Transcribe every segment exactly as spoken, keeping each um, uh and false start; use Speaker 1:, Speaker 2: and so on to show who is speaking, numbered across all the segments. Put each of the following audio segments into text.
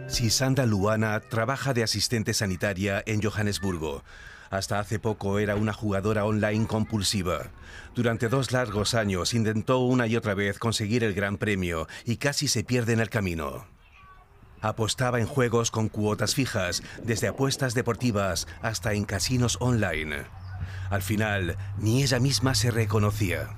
Speaker 1: Sisanda Luana trabaja de asistente sanitaria en Johannesburgo. Hasta hace poco era una jugadora online compulsiva. Durante dos largos años intentó una y otra vez conseguir el gran premio y casi se pierde en el camino. Apostaba en juegos con cuotas fijas, desde apuestas deportivas hasta en casinos online. Al final, ni ella misma se reconocía.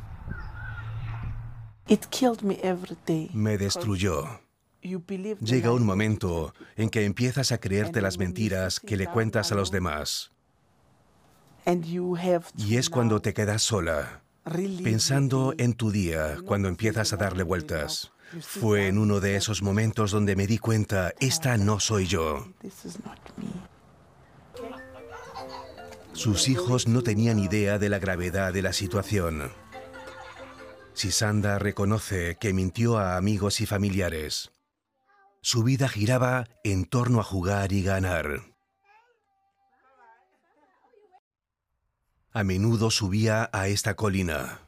Speaker 1: Me destruyó. Llega un momento en que empiezas a creerte las mentiras que le cuentas a los demás. Y es cuando te quedas sola, pensando en tu día, cuando empiezas a darle vueltas. Fue en uno de esos momentos donde me di cuenta, esta no soy yo. Sus hijos no tenían idea de la gravedad de la situación. Sisanda reconoce que mintió a amigos y familiares. Su vida giraba en torno a jugar y ganar. A menudo subía a esta colina.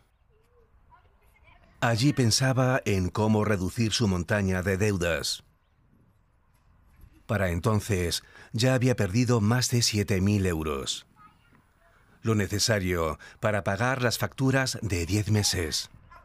Speaker 1: Allí pensaba en cómo reducir su montaña de deudas. Para entonces ya había perdido más de siete mil euros. Lo necesario para pagar las facturas de diez meses.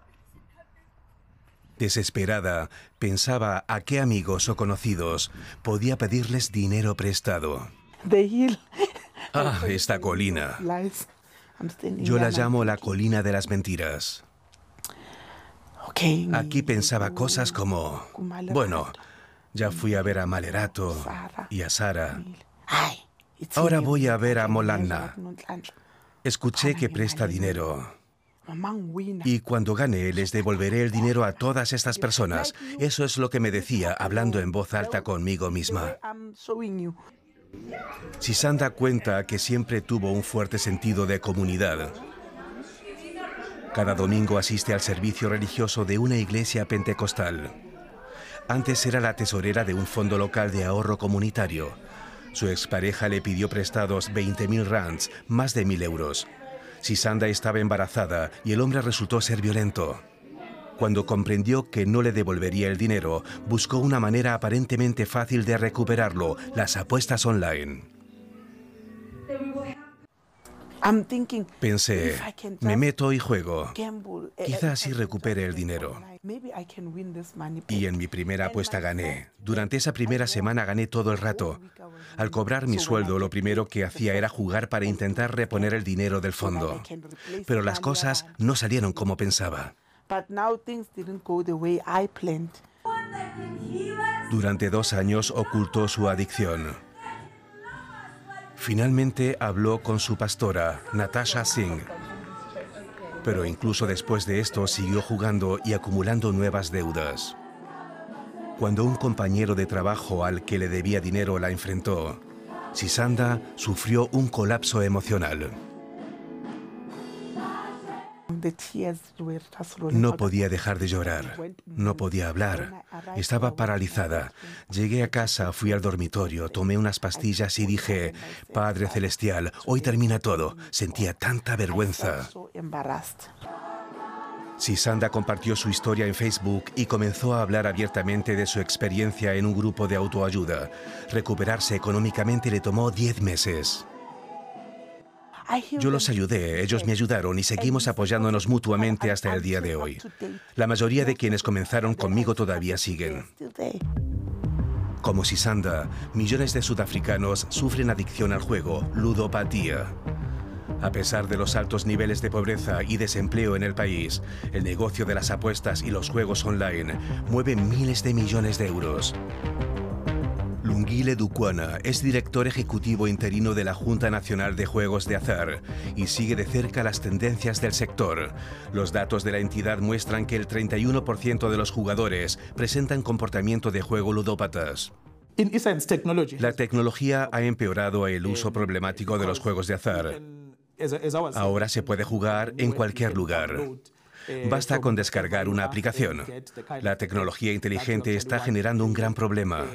Speaker 1: Desesperada, pensaba a qué amigos o conocidos podía pedirles dinero prestado. Ah, esta colina. Yo la llamo la colina de las mentiras. Aquí pensaba cosas como, bueno, ya fui a ver a Malerato y a Sara. Ahora voy a ver a Molanna. Escuché que presta dinero. Y cuando gane, les devolveré el dinero a todas estas personas. Eso es lo que me decía, hablando en voz alta conmigo misma. Sisanda cuenta que siempre tuvo un fuerte sentido de comunidad. Cada domingo asiste al servicio religioso de una iglesia pentecostal. Antes era la tesorera de un fondo local de ahorro comunitario. Su expareja le pidió prestados veinte mil rands, más de mil euros. Sisanda estaba embarazada y el hombre resultó ser violento. Cuando comprendió que no le devolvería el dinero, buscó una manera aparentemente fácil de recuperarlo, las apuestas online. Pensé, me meto y juego. Quizá así recupere el dinero. Y en mi primera apuesta gané. Durante esa primera semana gané todo el rato. Al cobrar mi sueldo, lo primero que hacía era jugar para intentar reponer el dinero del fondo. Pero las cosas no salieron como pensaba. Durante dos años ocultó su adicción. Finalmente habló con su pastora, Natasha Singh. Pero incluso después de esto siguió jugando y acumulando nuevas deudas. Cuando un compañero de trabajo al que le debía dinero la enfrentó, Sisanda sufrió un colapso emocional. No podía dejar de llorar, no podía hablar, estaba paralizada. Llegué a casa, fui al dormitorio, tomé unas pastillas y dije, Padre Celestial, hoy termina todo. Sentía tanta vergüenza. Sisanda compartió su historia en Facebook y comenzó a hablar abiertamente de su experiencia en un grupo de autoayuda. Recuperarse económicamente le tomó diez meses. Yo los ayudé, ellos me ayudaron y seguimos apoyándonos mutuamente hasta el día de hoy. La mayoría de quienes comenzaron conmigo todavía siguen. Como Sisanda, millones de sudafricanos sufren adicción al juego, ludopatía. A pesar de los altos niveles de pobreza y desempleo en el país, el negocio de las apuestas y los juegos online mueve miles de millones de euros. Lungile Dukwana es director ejecutivo interino de la Junta Nacional de Juegos de Azar y sigue de cerca las tendencias del sector. Los datos de la entidad muestran que el treinta y uno por ciento de los jugadores presentan comportamiento de juego ludópatas. La tecnología ha empeorado el uso problemático de los juegos de azar. Ahora se puede jugar en cualquier lugar. Basta con descargar una aplicación. La tecnología inteligente está generando un gran problema.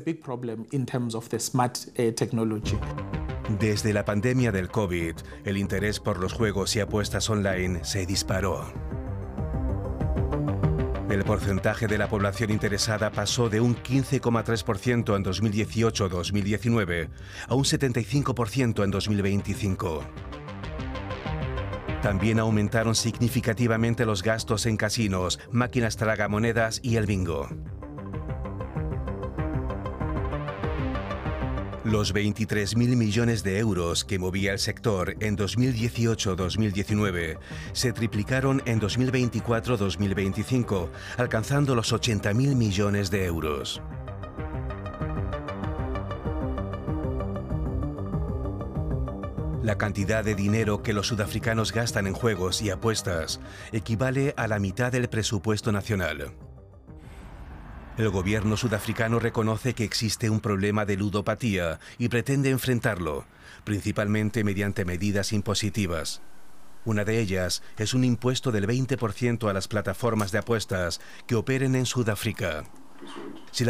Speaker 1: Desde la pandemia del COVID, el interés por los juegos y apuestas online se disparó. El porcentaje de la población interesada pasó de un quince coma tres por ciento en dos mil dieciocho a dos mil diecinueve a un setenta y cinco por ciento en dos mil veinticinco. También aumentaron significativamente los gastos en casinos, máquinas tragamonedas y el bingo. Los veintitrés mil millones de euros que movía el sector en dos mil dieciocho a dos mil diecinueve se triplicaron en dos mil veinticuatro a dos mil veinticinco, alcanzando los ochenta mil millones de euros. La cantidad de dinero que los sudafricanos gastan en juegos y apuestas equivale a la mitad del presupuesto nacional. El gobierno sudafricano reconoce que existe un problema de ludopatía y pretende enfrentarlo, principalmente mediante medidas impositivas. Una de ellas es un impuesto del veinte por ciento a las plataformas de apuestas que operen en Sudáfrica. Si